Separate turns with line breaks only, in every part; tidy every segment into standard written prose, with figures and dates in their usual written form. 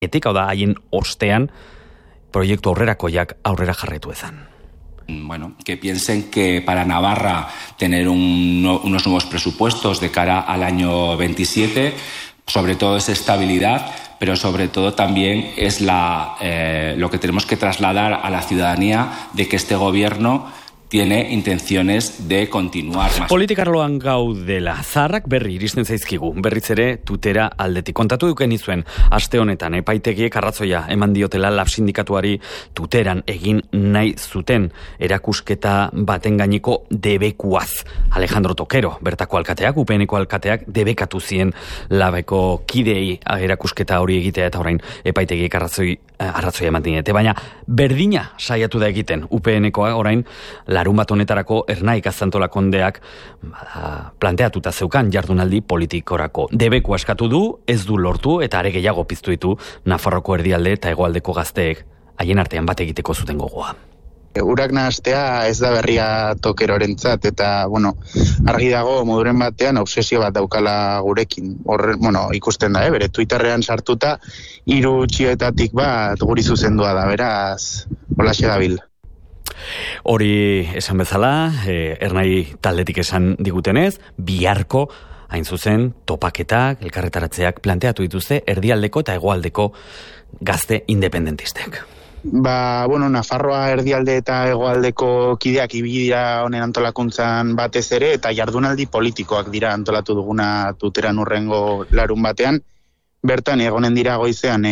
hau da haien ostean proiektu aurrerakoiak aurrera jarraitu ezan.
Bueno, que piensen que para Navarra tener unos nuevos presupuestos de cara al año 27, sobre todo es estabilidad, pero sobre todo también es lo que tenemos que trasladar a la ciudadanía de que este gobierno tiene intenciones de continuar.
Politikarloan gaudela, zaharrak berri iristen zaizkigu, berriz ere tutera aldetik. Kontatu duken izuen, aste honetan, epaitegiek arrazoia eman diotela LAB sindikatuari tuteran egin nahi zuten erakusketa baten gaineko debekuaz. Alejandro Tokero, bertako alkateak, UPNeko alkateak, debekatu zien LABeko kidei erakusketa hori egitea, eta orain epaitegiek arrazoia eman dinete. Baina berdina saiatu da egiten, UPNkoa orain larun bat honetarako Ernaik Azantolakondeak planteatuta zeukan jardunaldi politikorako. Debeku askatu du, ez du lortu eta are gehiago piztu ditu Nafarroko erdialde eta hegoaldeko gazteek haien artean bat egiteko zuten gogoa.
Urak nahastea ez da berria Tokerorentzat eta, argi dago moduren batean obsesio bat daukala gurekin. Ikusten da, bere Twitterrean sartuta 3 txioetatik bat guri zuzendua da, beraz, holaxe dabil.
Hori esan bezala, Ernai taldetik esan digutenez, biharko hain zuzen topaketak, elkarretaratzeak planteatu dituzte erdialdeko eta hegoaldeko gazte independentistek.
Nafarroa erdialde eta hegoaldeko kideak ibili dira honen antolakuntzan batez ere, eta jardunaldi politikoak dira antolatu duguna tuteran urrengo larun batean. Bertan egonen dira goizean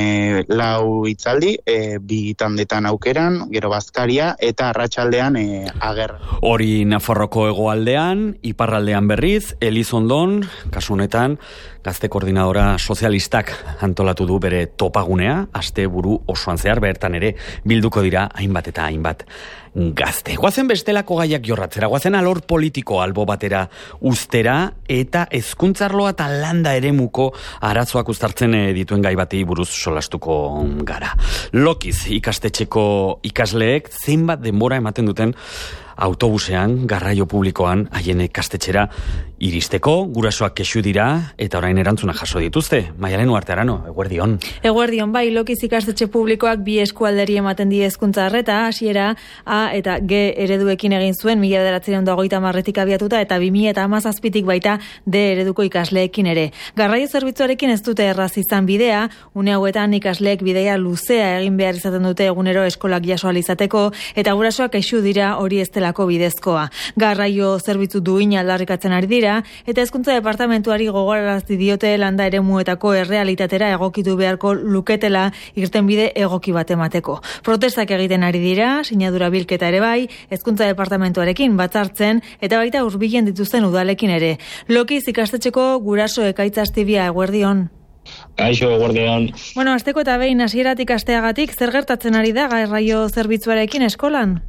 4 hitzaldi, 2 tandetan aukeran, gero bazkaria eta arratsaldean ager.
Hori Nafarroko hegoaldean, iparraldean berriz, Elizondon, kasu honetan, gazte koordinadora sozialistak antolatu du bere topagunea, asteburu osoan zehar, bertan ere bilduko dira hainbat eta hainbat gazte. Goazen bestelako gaiak jorratzera, goazen alor politiko albo batera ustera eta hezkuntzarloa eta landa eremuko arazoak uztartzen dituen gai bati buruz solastuko gara. Lokiz ikastetxeko ikasleek zenbat denbora ematen duten autobusean, garraio publikoan, haien ikastetxera iristeko, gurasoak kexu dira, eta orain erantzuna jaso dituzte. Maialen Uarte Arano, eguerdion.
Eguerdion, bai, Lokiz ikastetxe publikoak 2 eskualderi ematen die hezkuntza arreta, hasiera A eta G ereduekin egin zuen, 1930etik abiatuta, eta 2017tik baita D ereduko ikasleekin ere. Garraio zerbitzuarekin ez dute erraz izan bidea, une hauetan ikasleek bidea luzea egin behar izaten dute egunero eskolak jaso ahal izateko, eta gurasoak kexu dira hori ez delako bidezkoa. Garraio zerbitzu duina aldarrikatzen ari dira, eta hezkuntza departamentuari gogorarazi diote landa eremuetako errealitatera egokitu beharko luketela irtenbide egoki bat emateko. Protestak egiten ari dira, sinadura bilketa ere bai, hezkuntza departamentuarekin batzartzen eta baita hurbilen dituzten udalekin ere. Lokiz ikastetxeko guraso Ekaitz Astibia, eguerdion.
Kaixo, eguerdion.
Asteko eta behin hasieratik asteagatik zer gertatzen ari da garraio zerbitzuarekin eskolan?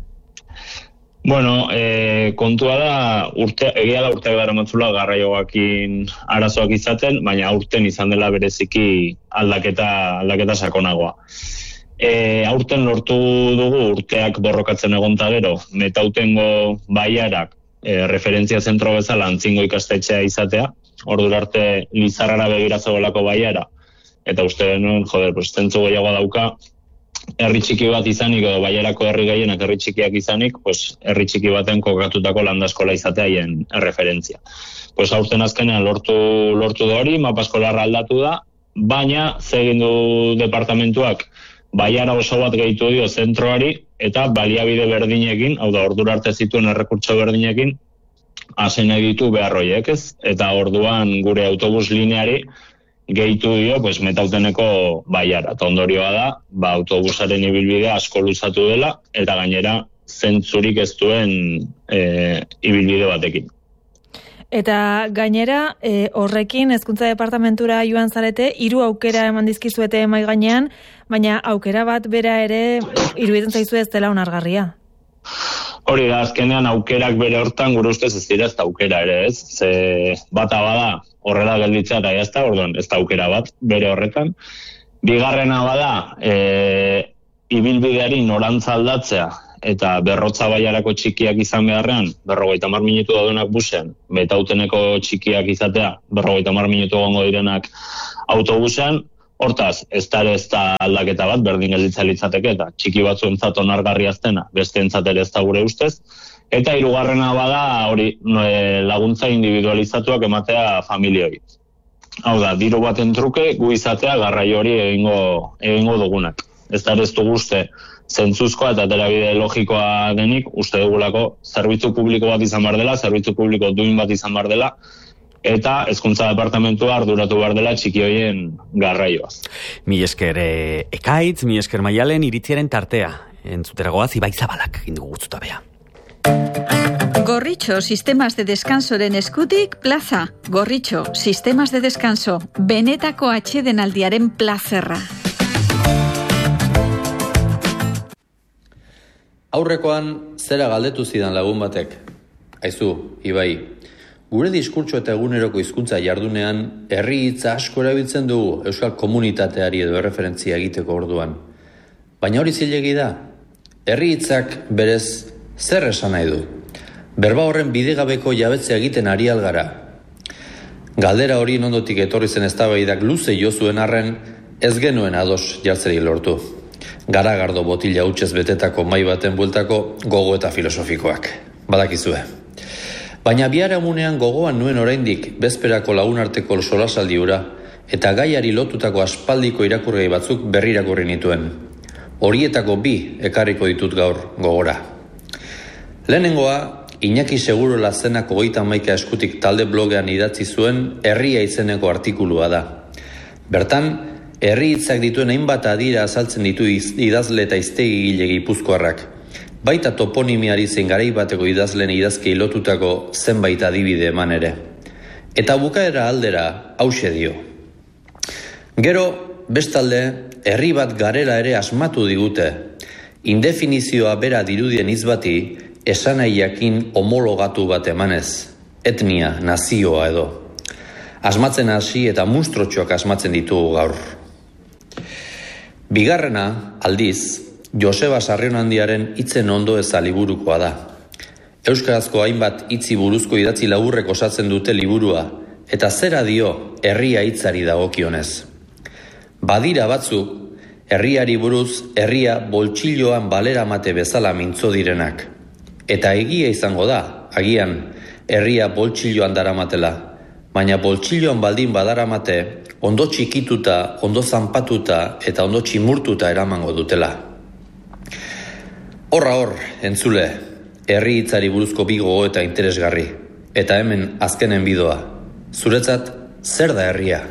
Kontua da, egia da urteak daramatzula garraioakin arazoak izaten, baina aurten izan dela bereziki aldaketa sakonagoa. Aurten lortu dugu urteak borrokatzen egonta gero, Metautengo Baiarak referentzia zentro bezala Antzingo ikastetxea izatea, ordura arte Lizarrara begira zegoelako Baiara, eta uste genuen, zentzu gehiagoa dauka, herri txiki bat izanik, edo Baiarako herri gehienak herri txikiak izanik, herri txiki baten kokatutako landa eskola izatea haien referentzia. Aurten azkenean lortu da hori, mapa eskolarra aldatu da, baina zegin du departamentuak Baiara oso bat gehitu dio zentroari, eta baliabide berdinekin, hau da, ordura arte zituen errekurtso berdinekin, hasen egitu beharroiek ez, eta orduan gure autobus lineari gehitu dio, Metauteneko Baiara. Eta ondorioa da, autobusaren ibilbidea asko luzatu dela, eta gainera zentzurik ez duen ibilbide batekin.
Eta gainera, horrekin hezkuntza departamentura joan zarete, 3 aukera eman dizkizuete mahai gainean, baina aukera bat bera ere iruditzen zaizu ez dela onargarria.
Hori da, azkenean aukerak bere hortan gure ustez ez dira ez da aukera ere ez. Bata bada horrela gelditzea eta jazta, orduan ez da aukera bat bere horretan. Bigarrena bada, ibilbideari norantza aldatzea, eta Berrotza Baiarako txikiak izan beharrean, 50 minutu daudenak busean, Metauteneko txikiak izatea, 50 minutu gongo direnak autobusean, Hortaz, ez da aldaketa bat, berdin gelditza litzateke, eta txiki batzuentzat onargarria aztena, besteentzat ere ez da gure ustez. Eta hirugarrena bada hori laguntza individualizatuak ematea familioi. Hau da, diru baten truke gu izatea garraio hori egingo dugunak. Ez da ez dugu uste zentzuzkoa eta terabide logikoa denik, uste dugulako zerbitzu publiko bat izan behar dela, zerbitzu publiko duin bat izan behar dela, eta hezkuntza departamentua arduratu behar dela txiki horien garraioaz.
Mi esker Ekaitz, mi esker Maialen, iritziaren tartea. Entzuteragoaz, Ibai Zabalak indugu gutzutabea.
Gorritxo, sistemas de descansoren eskutik, plaza. Gorritxo, sistemas de descanso, benetako atsedenaldiaren plazerra.
Aurrekoan, zera galdetu zidan lagun batek. Aizu, Ibai, gure diskurtso eta eguneroko hizkuntza jardunean, herri hitza asko erabiltzen dugu euskal komunitateari edo erreferentzia egiteko orduan. Baina hori zilegi da, herri hitzak berez zer esan nahi du? Berba horren bidegabeko jabetzea egiten ari algara. Galdera hori ondotik etorri zen eztabaidak luze jo zuen arren, ez genuen ados jartzerik lortu. Garagardo botila hutsez betetako mai baten bueltako gogo eta filosofikoak. Badakizue. Baina biharamunean gogoan nuen oraindik bezperako lagunarteko solasaldi hura eta gaiari lotutako aspaldiko irakurgai batzuk berri irakurri nituen. Horietako 2 ekarriko ditut gaur gogora. Lehenengoa, Iñaki Segurola zenako 31 eskutik talde blogean idatzi zuen Herria izeneko artikulua da. Bertan, herri hitzak dituen hainbat adira azaltzen ditu idazle eta hiztegigile gipuzkoarrak. Baita toponimiari zein garai bateko idazleen idazkei lotutako zenbait adibide eman ere. Eta bukaera aldera hauxe dio. Gero, bestalde, herri bat garela ere asmatu digute. Indefinizioa bera dirudien hitz bati esanaiakin homologatu bat emanez, etnia, nazioa edo. Asmatzen hasi eta mustrotxoak asmatzen ditugu gaur. Bigarrena, aldiz, Joseba Sarrionandiaren hitzen ondo eza liburukoa da. Euskarazko hainbat hitzi buruzko idatzi laburrek osatzen dute liburua, eta zera dio herria hitzari dagokionez. Badira batzuk, herriari buruz herria boltsilloan balera mate bezala mintzo direnak. Eta egia izango da, agian, herria boltsilloan daramatela, baina boltsilloan baldin badaramate, ondo txikituta, ondo zanpatuta eta ondo tximurtuta eramango dutela. Horra hor, entzule, herri hitzari buruzko 2 gogo eta interesgarri. Eta hemen azkenen bidoa. Zuretzat, zer da herria?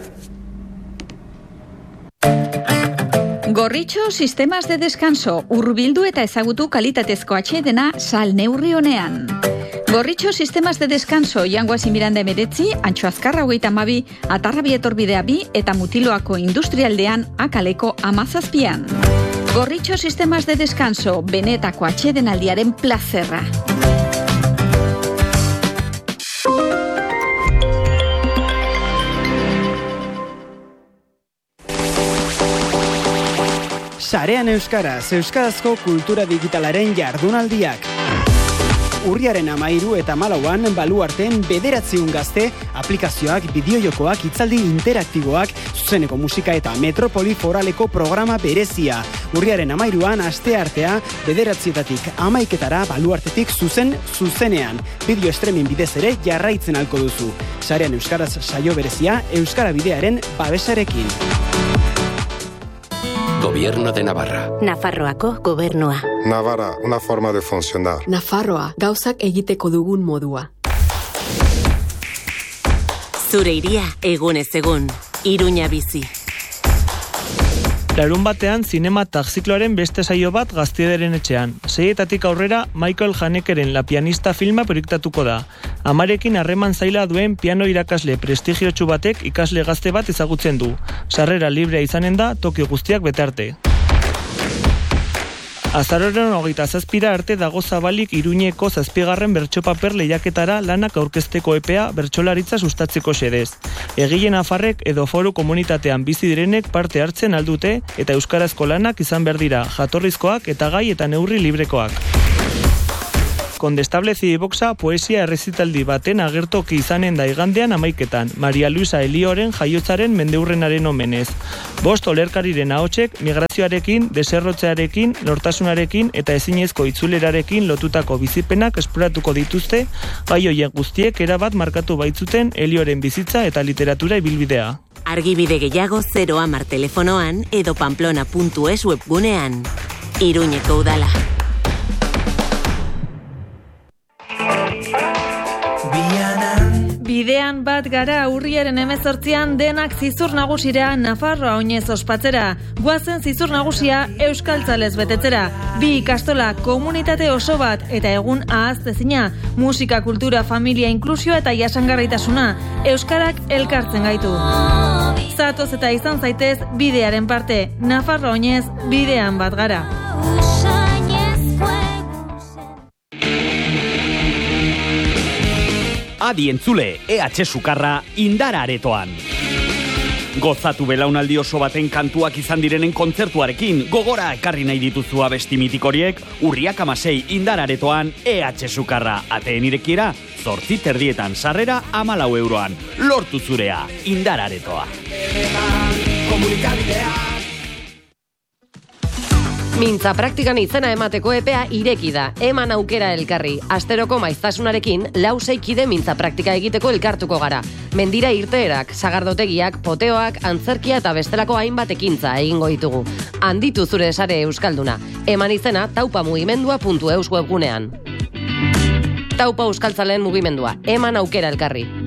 Gorritxo sistemas de descanso, hurbildu eta ezagutu kalitatezko atsedena salneurri honean. Gorritxo sistemas de descanso, Jangoazi Miranda 19, Antxo Azkarra 32, Atarrabi Etorbidea 2 eta Mutiloako Industrialdean Akaleko 17. Gorritxo sistemas de descanso, benetako atsedenaldiaren plazerra.
Sarean Euskaraz, Euskarazko kultura digitalaren jardunaldiak. Urriaren 13 eta 14 Baluarten 900 gazte, aplikazioak, bideojokoak, hitzaldi interaktiboak, zuzeneko musika eta metropoli foraleko programa berezia. Urriaren 13an asteartea 9etatik 11etara Baluartetik zuzenean. Bideo streaming bidez ere jarraitzen alko duzu. Sarean Euskaraz saio berezia Euskara Bidearen babesarekin.
Gobierno de Navarra.
Nafarroako gobernua.
Navarra, una forma de funcionar.
Nafarroa, gauzak egiteko dugun modua.
Zure iria, egunez egun. Iruña bizi.
Larun batean, zinema taxikloaren beste saio bat Gaztiederen etxean. 6etatik aurrera, Michael Hanekeren La pianista filma proiektatuko da. Amarekin harreman zaila duen piano irakasle prestigiotsu batek ikasle gazte bat ezagutzen du. Sarrera librea izanen da, toki guztiak bete arte. Azaroren 27 arte dago zabalik Iruñeko 7. bertsopaper lehiaketara lanak aurkezteko epea bertsolaritza sustatzeko xedez. Egile nafarrek edo foru komunitatean bizi direnek parte hartzen aldute eta euskarazko lanak izan behar dira, jatorrizkoak eta gai eta neurri librekoak. Condestable Ziboxa poesia errezitaldi baten agertoki izanen da igandean 11etan, Maria Luisa Elioren jaiotzaren mendeurrenaren omenez. 5 olerkariren ahotsek migrazioarekin, deserrotzearekin, nortasunarekin eta ezinezko itzulerarekin lotutako bizipenak esploratuko dituzte, gai horiek guztiek erabat markatu baitzuten Elioren bizitza eta literatura ibilbidea.
Argibide gehiago 010 telefonoan edo pamplona.es webgunean. Iruñeko udala.
Bidean bat gara urriaren 18an denak zizur nagusira Nafarroa oinez ospatzera. Goazen zizur nagusia euskaltzalez betetzera. 2 ikastola, komunitate oso bat eta egun ahaztezina. Musika, kultura, familia, inklusioa eta jasangarritasuna. Euskarak elkartzen gaitu. Zatoz eta izan zaitez bidearen parte. Nafarroa oinez bidean bat gara.
Adi entzule, EH Sukarra Indara Aretoan. Gozatu belaunaldi oso baten kantuak izan direnen kontzertuarekin, gogora ekarri nahi dituzu abesti mitikoriek, urriak 16 Indara Aretoan EH Sukarra. Ateen irekiera, 8:30 sarrera 14 euroan. Lortu zurea, Indara Aretoa.
Mintza praktikan izena emateko epea ireki da, eman aukera elkarri. Asteroko maiztasunarekin, 4-6 kide mintza praktika egiteko elkartuko gara. Mendira irteerak, sagardotegiak, poteoak, antzerkia eta bestelako hainbat ekintza egingo ditugu. Handitu zure sare euskalduna. Eman izena taupamugimendua.eus webgunean. Taupa euskaltzaleen mugimendua, eman aukera elkarri.